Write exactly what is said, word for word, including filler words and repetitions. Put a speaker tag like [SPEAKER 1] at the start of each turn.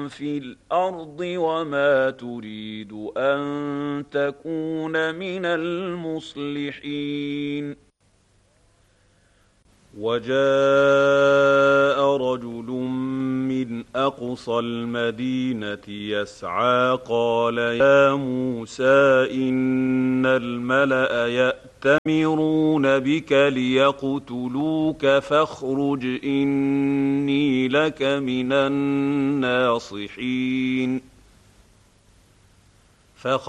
[SPEAKER 1] في الأرض وما تريد أن تكون من المصلحين. وجاء رجل من أقصى المدينة يسعى قال يا موسى إن الملأ يأتمرون بك ليقتلوك فاخرج إني لك من الناصحين.